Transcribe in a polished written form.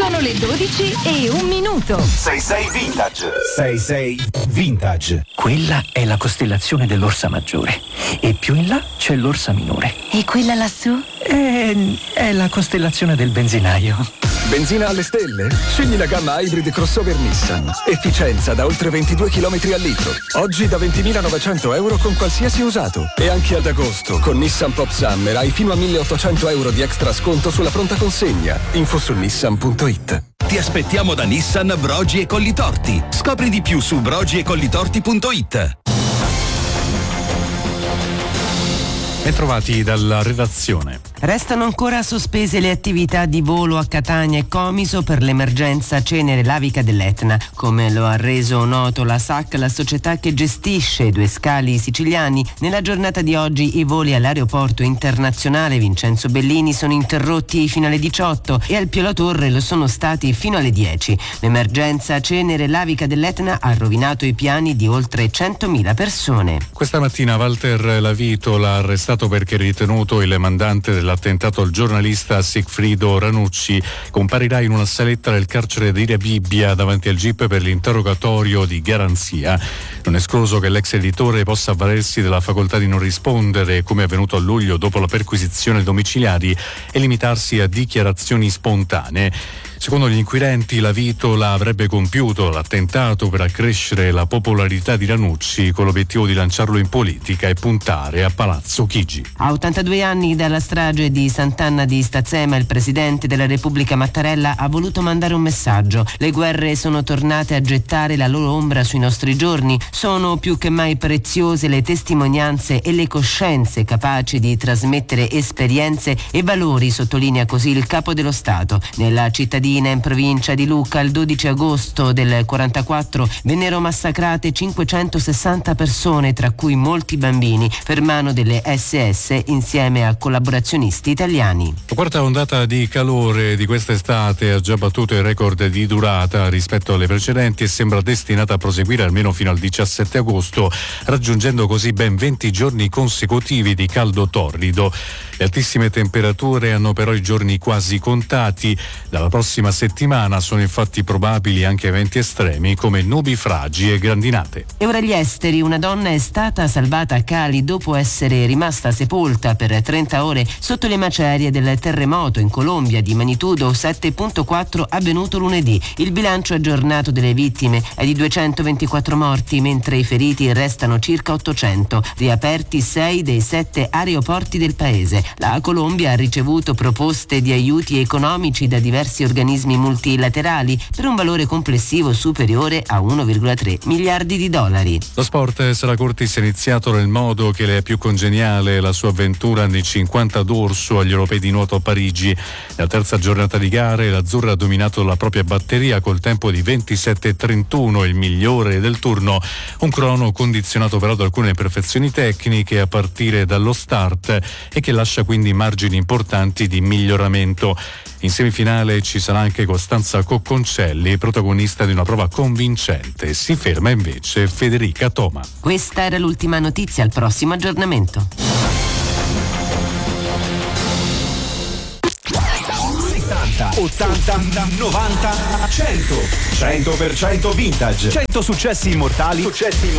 Sono le 12:01. 66 Vintage. 66 Vintage. Quella è la costellazione dell'Orsa Maggiore e più in là c'è l'Orsa Minore. E quella lassù? È la costellazione del benzinaio. Benzina alle stelle? Scegli la gamma Hybrid Crossover Nissan. Efficienza da oltre 22 km al litro. Oggi da 20.900 euro con qualsiasi usato. E anche ad agosto, con Nissan Pop Summer, hai fino a 1.800 euro di extra sconto sulla pronta consegna. Info su nissan.it. Ti aspettiamo da Nissan Brogi e Collitorti. Scopri di più su brogiecollitorti.it. Bentrovati dalla redazione. Restano ancora sospese le attività di volo a Catania e Comiso per l'emergenza cenere lavica dell'Etna. Come lo ha reso noto la SAC, la società che gestisce i due scali siciliani, nella giornata di oggi i voli all'aeroporto internazionale Vincenzo Bellini sono interrotti fino alle 18 e al Pio La Torre lo sono stati fino alle 10. L'emergenza cenere lavica dell'Etna ha rovinato i piani di oltre 100.000 persone. Questa mattina Walter Lavito l'ha arrestato perché ritenuto il mandante dell'attentato al giornalista Sigfrido Ranucci. Comparirà in una saletta del carcere di Rebibbia davanti al GIP per l'interrogatorio di garanzia. Non è escluso che l'ex editore possa avvalersi della facoltà di non rispondere, come è avvenuto a luglio dopo la perquisizione domiciliari, e limitarsi a dichiarazioni spontanee. Secondo gli inquirenti, Lavito avrebbe compiuto l'attentato per accrescere la popolarità di Ranucci con l'obiettivo di lanciarlo in politica e puntare a Palazzo Chigi. A 82 anni dalla strage di Sant'Anna di Stazzema, il presidente della Repubblica Mattarella ha voluto mandare un messaggio. Le guerre sono tornate a gettare la loro ombra sui nostri giorni. Sono più che mai preziose le testimonianze e le coscienze capaci di trasmettere esperienze e valori, sottolinea così il capo dello Stato. Nella cittadina in provincia di Lucca il 12 agosto del 44 vennero massacrate 560 persone, tra cui molti bambini, per mano delle SS insieme a collaborazionisti italiani. La quarta ondata di calore di quest'estate ha già battuto il record di durata rispetto alle precedenti e sembra destinata a proseguire almeno fino al 17 agosto, raggiungendo così ben 20 giorni consecutivi di caldo torrido. Le altissime temperature hanno però i giorni quasi contati. Dalla prossima settimana sono infatti probabili anche eventi estremi come nubifragi e grandinate. E ora gli esteri. Una donna è stata salvata a Cali dopo essere rimasta sepolta per 30 ore sotto le macerie del terremoto in Colombia di magnitudo 7.4 avvenuto lunedì. Il bilancio aggiornato delle vittime è di 224 morti, mentre i feriti restano circa 800. Riaperti 6 dei 7 aeroporti del paese. La Colombia ha ricevuto proposte di aiuti economici da diversi organismi multilaterali per un valore complessivo superiore a 1,3 miliardi di dollari. Lo sport sarà Curtis è iniziato nel modo che le è più congeniale la sua avventura anni 50 d'orso agli europei di nuoto a Parigi. Nella terza giornata di gare l'azzurra ha dominato la propria batteria col tempo di 27,31, il migliore del turno, un crono condizionato però da alcune imperfezioni tecniche a partire dallo start e che lascia quindi margini importanti di miglioramento. In semifinale ci sarà anche Costanza Cocconcelli, protagonista di una prova convincente. Si ferma invece Federica Toma. Questa era l'ultima notizia, al prossimo aggiornamento. 80, 90, 100. 100% vintage. 100 successi immortali.